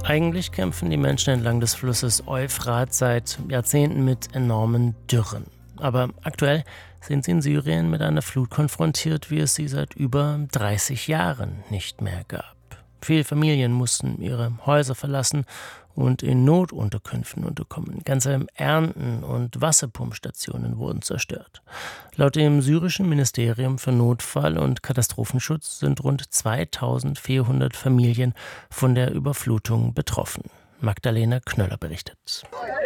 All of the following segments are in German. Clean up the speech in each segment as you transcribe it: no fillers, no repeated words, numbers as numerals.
Eigentlich kämpfen die Menschen entlang des Flusses Euphrat seit Jahrzehnten mit enormen Dürren. Aber aktuell sind sie in Syrien mit einer Flut konfrontiert, wie es sie seit über 30 Jahren nicht mehr gab. Viele Familien mussten ihre Häuser verlassen und in Notunterkünften unterkommen. Ganze Ernten und Wasserpumpstationen wurden zerstört. Laut dem syrischen Ministerium für Notfall- und Katastrophenschutz sind rund 2400 Familien von der Überflutung betroffen. Magdalena Knöller berichtet.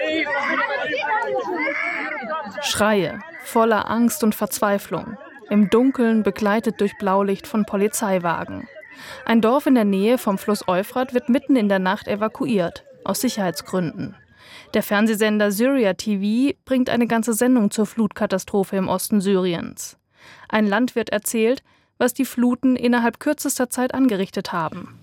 Schreie, voller Angst und Verzweiflung. Im Dunkeln begleitet durch Blaulicht von Polizeiwagen. Ein Dorf in der Nähe vom Fluss Euphrat wird mitten in der Nacht evakuiert, aus Sicherheitsgründen. Der Fernsehsender Syria TV bringt eine ganze Sendung zur Flutkatastrophe im Osten Syriens. Ein Landwirt erzählt, was die Fluten innerhalb kürzester Zeit angerichtet haben.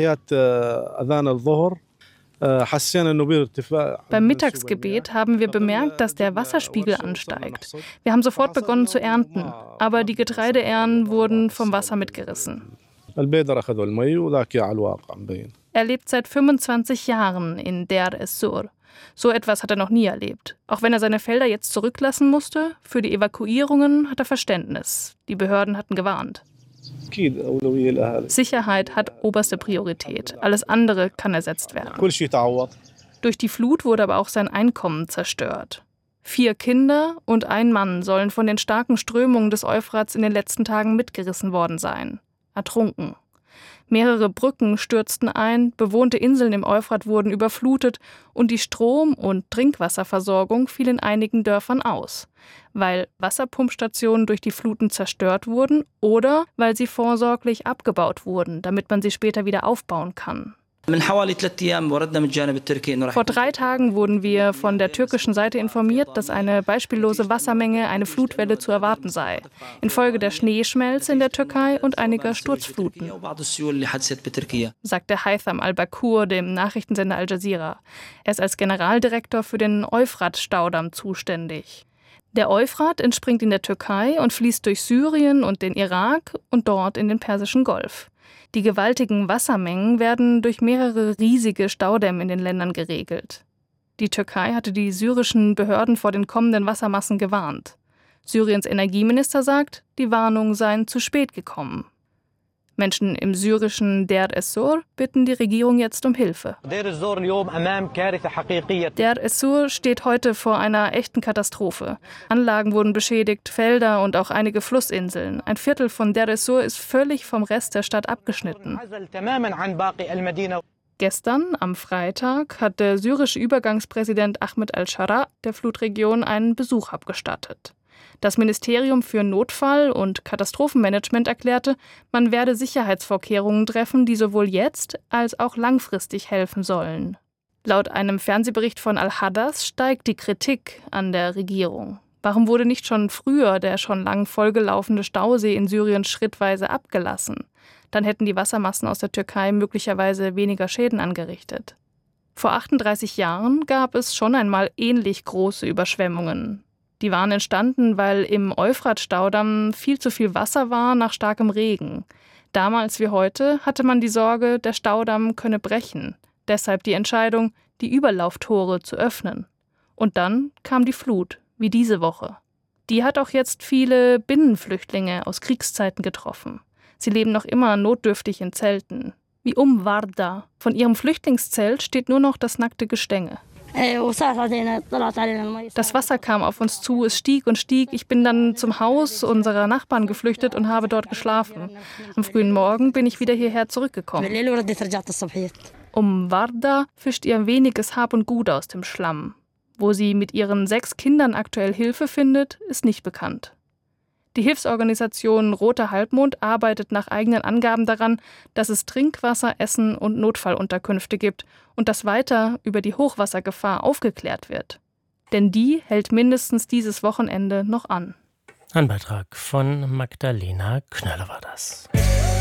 Beim Mittagsgebet haben wir bemerkt, dass der Wasserspiegel ansteigt. Wir haben sofort begonnen zu ernten, aber die Getreideähren wurden vom Wasser mitgerissen. Er lebt seit 25 Jahren in Deir es-Sur. So etwas hat er noch nie erlebt. Auch wenn er seine Felder jetzt zurücklassen musste, für die Evakuierungen hat er Verständnis. Die Behörden hatten gewarnt. Sicherheit hat oberste Priorität. Alles andere kann ersetzt werden. Durch die Flut wurde aber auch sein Einkommen zerstört. 4 Kinder und ein Mann sollen von den starken Strömungen des Euphrats in den letzten Tagen mitgerissen worden sein. Ertrunken. Mehrere Brücken stürzten ein, bewohnte Inseln im Euphrat wurden überflutet und die Strom- und Trinkwasserversorgung fiel in einigen Dörfern aus, weil Wasserpumpstationen durch die Fluten zerstört wurden oder weil sie vorsorglich abgebaut wurden, damit man sie später wieder aufbauen kann. Vor 3 Tagen wurden wir von der türkischen Seite informiert, dass eine beispiellose Wassermenge, eine Flutwelle zu erwarten sei, infolge der Schneeschmelze in der Türkei und einiger Sturzfluten, sagte Haytham al-Bakur dem Nachrichtensender Al Jazeera. Er ist als Generaldirektor für den Euphrat-Staudamm zuständig. Der Euphrat entspringt in der Türkei und fließt durch Syrien und den Irak und dort in den Persischen Golf. Die gewaltigen Wassermengen werden durch mehrere riesige Staudämme in den Ländern geregelt. Die Türkei hatte die syrischen Behörden vor den kommenden Wassermassen gewarnt. Syriens Energieminister sagt, die Warnungen seien zu spät gekommen. Menschen im syrischen Deir es-Sur bitten die Regierung jetzt um Hilfe. Deir es-Sur steht heute vor einer echten Katastrophe. Anlagen wurden beschädigt, Felder und auch einige Flussinseln. Ein Viertel von Deir es-Sur ist völlig vom Rest der Stadt abgeschnitten. Gestern, am Freitag, hat der syrische Übergangspräsident Ahmed al-Shara der Flutregion einen Besuch abgestattet. Das Ministerium für Notfall- und Katastrophenmanagement erklärte, man werde Sicherheitsvorkehrungen treffen, die sowohl jetzt als auch langfristig helfen sollen. Laut einem Fernsehbericht von Al-Hadas steigt die Kritik an der Regierung. Warum wurde nicht schon früher der schon lang vollgelaufene Stausee in Syrien schrittweise abgelassen? Dann hätten die Wassermassen aus der Türkei möglicherweise weniger Schäden angerichtet. Vor 38 Jahren gab es schon einmal ähnlich große Überschwemmungen. Die waren entstanden, weil im Euphrat-Staudamm viel zu viel Wasser war nach starkem Regen. Damals wie heute hatte man die Sorge, der Staudamm könne brechen. Deshalb die Entscheidung, die Überlauftore zu öffnen. Und dann kam die Flut, wie diese Woche. Die hat auch jetzt viele Binnenflüchtlinge aus Kriegszeiten getroffen. Sie leben noch immer notdürftig in Zelten. Wie Warda. Von ihrem Flüchtlingszelt steht nur noch das nackte Gestänge. Das Wasser kam auf uns zu, es stieg und stieg. Ich bin dann zum Haus unserer Nachbarn geflüchtet und habe dort geschlafen. Am frühen Morgen bin ich wieder hierher zurückgekommen. Warda fischt ihr weniges Hab und Gut aus dem Schlamm. Wo sie mit ihren 6 Kindern aktuell Hilfe findet, ist nicht bekannt. Die Hilfsorganisation Roter Halbmond arbeitet nach eigenen Angaben daran, dass es Trinkwasser, Essen und Notfallunterkünfte gibt und dass weiter über die Hochwassergefahr aufgeklärt wird. Denn die hält mindestens dieses Wochenende noch an. Ein Beitrag von Magdalena Knöller war das.